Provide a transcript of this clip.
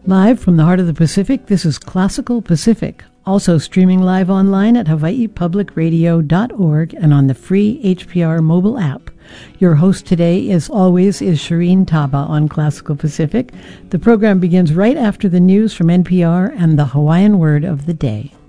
Live from the heart of the Pacific, this is Classical Pacific, also streaming live online at hawaiipublicradio.org and on the free HPR mobile app. Your host today, as always, is Shireen Taba on Classical Pacific. The program begins right after the news from NPR and the Hawaiian word of the day.